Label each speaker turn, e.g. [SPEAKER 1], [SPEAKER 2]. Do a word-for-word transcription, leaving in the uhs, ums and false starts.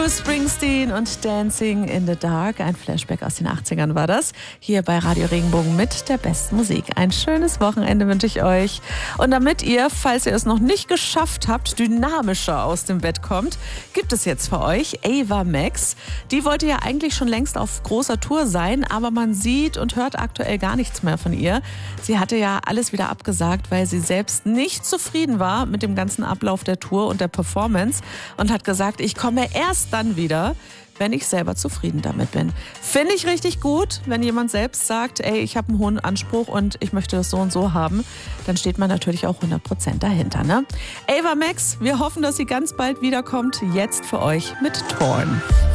[SPEAKER 1] Bruce Springsteen und Dancing in the Dark. Ein Flashback aus den achtzigern war das. Hier bei Radio Regenbogen mit der besten Musik. Ein schönes Wochenende wünsche ich euch. Und damit ihr, falls ihr es noch nicht geschafft habt, dynamischer aus dem Bett kommt, gibt es jetzt für euch Ava Max. Die wollte ja eigentlich schon längst auf großer Tour sein, aber man sieht und hört aktuell gar nichts mehr von ihr. Sie hatte ja alles wieder abgesagt, weil sie selbst nicht zufrieden war mit dem ganzen Ablauf der Tour und der Performance und hat gesagt, ich komme erst dann wieder, wenn ich selber zufrieden damit bin. Finde ich richtig gut, wenn jemand selbst sagt, ey, ich habe einen hohen Anspruch und ich möchte das so und so haben, dann steht man natürlich auch hundert Prozent dahinter. Ne? Ava Max, wir hoffen, dass sie ganz bald wiederkommt. Jetzt für euch mit Torn.